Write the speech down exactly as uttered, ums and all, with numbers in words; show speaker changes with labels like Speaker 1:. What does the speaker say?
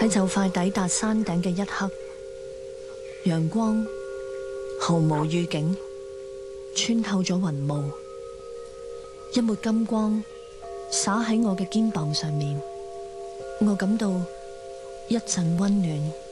Speaker 1: 喺就快抵達山頂嘅一刻，陽光毫無預警穿透咗雲霧，一抹金光灑喺我嘅肩膀上面，我感到一陣溫暖。